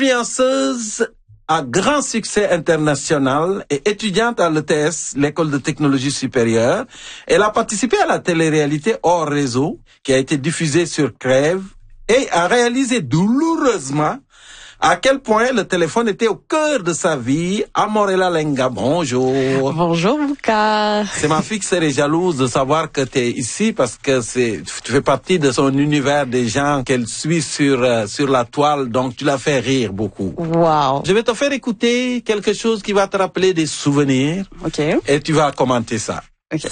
Influenceuse à grand succès international et étudiante à l'ETS, l'École de technologie supérieure. Elle a participé à la télé-réalité Hors Réseau, qui a été diffusée sur Crève, et a réalisé douloureusement à quel point le téléphone était au cœur de sa vie. Amorella Lenga, bonjour. Bonjour, Bouka. C'est ma fille qui serait jalouse de savoir que tu es ici parce que tu fais partie de son univers des gens qu'elle suit sur la toile, donc tu la fais rire beaucoup. Wow. Je vais te faire écouter quelque chose qui va te rappeler des souvenirs. Ok. Et tu vas commenter ça. Ok.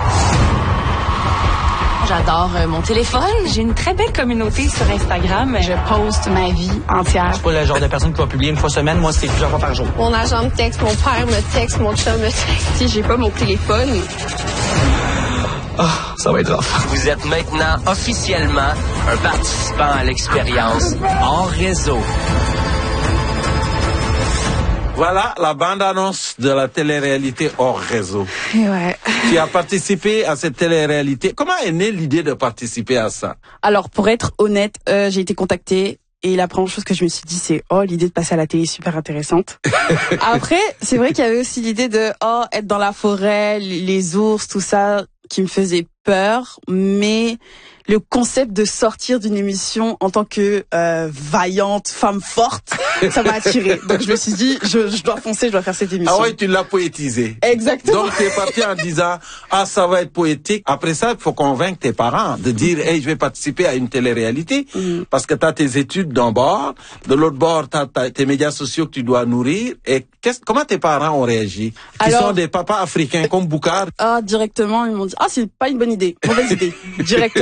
J'adore mon téléphone. J'ai une très belle communauté sur Instagram. Je poste ma vie entière. Je suis pas le genre de personne qui va publier une fois semaine. Moi, c'est plusieurs fois par jour. Mon agent me texte, mon père me texte, mon chum me texte. Si j'ai pas mon téléphone... Ça va être rough. Vous êtes maintenant officiellement un participant à l'expérience Hors Réseau. Voilà la bande-annonce de la télé-réalité Hors Réseau. Ouais. Tu as participé à cette télé-réalité. Comment est née l'idée de participer à ça? Alors, pour être honnête, j'ai été contactée et la première chose que je me suis dit, c'est l'idée de passer à la télé est super intéressante. Après, c'est vrai qu'il y avait aussi l'idée de être dans la forêt, les ours, tout ça, qui me faisait peur, mais le concept de sortir d'une émission en tant que vaillante femme forte, ça m'a attirée. Donc je me suis dit, je dois foncer, je dois faire cette émission. Ah ouais, tu l'as poétisé. Exactement. Donc tu es parti en disant, ça va être poétique. Après ça, il faut convaincre tes parents de dire, hey, je vais participer à une télé-réalité, parce que tu as tes études d'un bord, de l'autre bord, tu as tes médias sociaux que tu dois nourrir. Et comment tes parents ont réagi? Qui sont des papas africains comme Boukhar? Directement, ils m'ont dit, c'est pas une bonne idée, mauvaise idée. Directement.